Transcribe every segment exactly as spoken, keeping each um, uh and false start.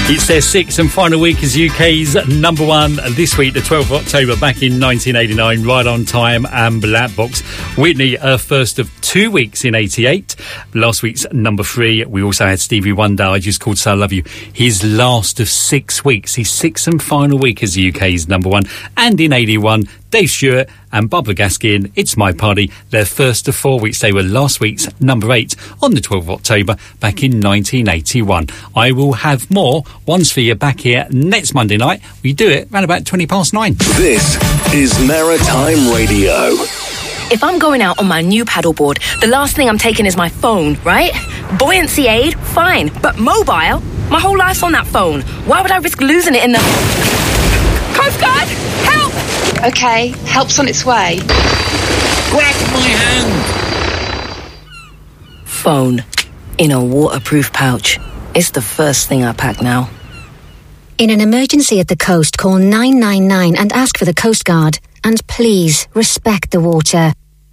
It's their sixth and final week as U K's number one this week, the twelfth of October, back in nineteen eighty-nine, Right on Time and Black Box. Whitney, her first of two weeks in eighty-eight. Last week's number three. We also had Stevie Wonder, I Just Called to Say I Love You. His last of six weeks, his sixth and final week as U K's number one. And in eighty-one, Dave Stewart and Barbara Gaskin, It's My Party, their first of four weeks. They were last week's number eight on the twelfth of October back in nineteen eighty-one. I will have more ones for you back here next Monday night. We do it around about twenty past nine. This is Maritime Radio. If I'm going out on my new paddleboard, the last thing I'm taking is my phone, right? Buoyancy aid, fine. But mobile? My whole life's on that phone. Why would I risk losing it in the... Coast Guard! Help! Okay, help's on its way. Grab my hand! Phone. In a waterproof pouch. It's the first thing I pack now. In an emergency at the coast, call nine nine nine and ask for the Coast Guard. And please, respect the water.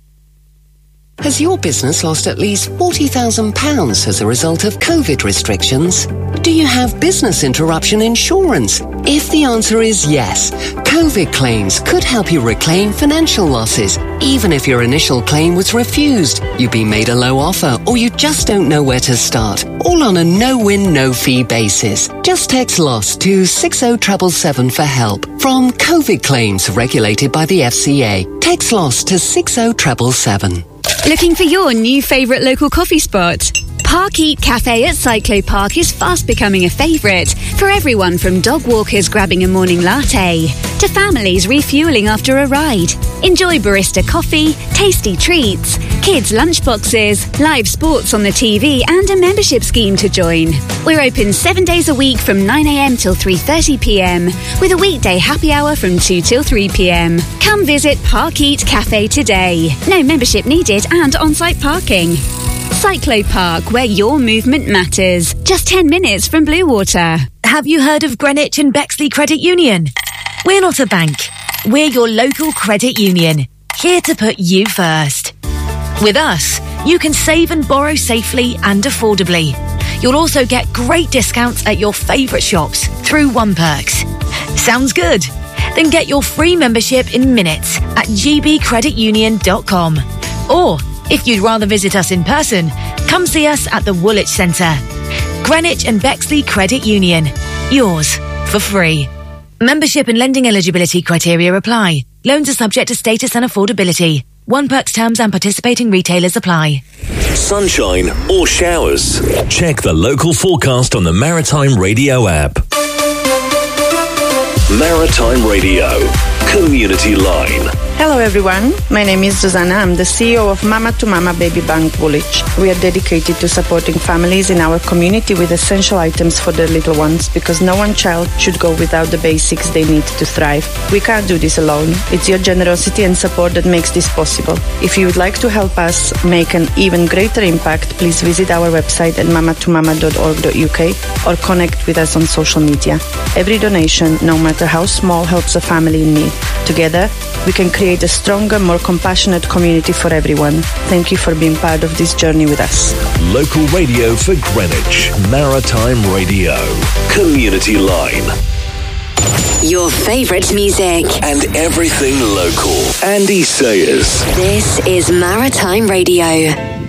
Has your business lost at least forty thousand pounds as a result of COVID restrictions? Do you have business interruption insurance? If the answer is yes, COVID claims could help you reclaim financial losses, even if your initial claim was refused, you've been made a low offer, or you just don't know where to start. All on a no-win, no-fee basis. Just text LOSS to six oh seven seven for help. From COVID claims regulated by the F C A. Text LOSS to six oh seven seven. Looking for your new favourite local coffee spot? Park Eat Cafe at Cyclo Park is fast becoming a favourite for everyone, from dog walkers grabbing a morning latte to families refuelling after a ride. Enjoy barista coffee, tasty treats, kids' lunchboxes, live sports on the T V and a membership scheme to join. We're open seven days a week from nine a m till three thirty p m with a weekday happy hour from two till three p m. Come visit Park Eat Cafe today. No membership needed and on-site parking. Cyclo Park, where your movement matters. Just ten minutes from Bluewater. Have you heard of Greenwich and Bexley Credit Union? We're not a bank. We're your local credit union, here to put you first. With us, you can save and borrow safely and affordably. You'll also get great discounts at your favourite shops through OnePerks. Sounds good? Then get your free membership in minutes at g b credit union dot com. Or, if you'd rather visit us in person, come see us at the Woolwich Centre. Greenwich and Bexley Credit Union. Yours for free. Membership and lending eligibility criteria apply. Loans are subject to status and affordability. OnePerks terms and participating retailers apply. Sunshine or showers? Check the local forecast on the Maritime Radio app. Maritime Radio, Community Line. Hello everyone, my name is Susanna. I'm the C E O of Mama to Mama Baby Bank Woolwich. We are dedicated to supporting families in our community with essential items for their little ones, because no one child should go without the basics they need to thrive. We can't do this alone. It's your generosity and support that makes this possible. If you would like to help us make an even greater impact, please visit our website at mama to mama dot org dot u k or connect with us on social media. Every donation, no matter how small, helps a family in need. Together, we can create a stronger, more compassionate community for everyone. Thank you for being part of this journey with us. Local radio for Greenwich. Maritime Radio. Community Line. Your favourite music. And everything local. Andy Sayers. This is Maritime Radio.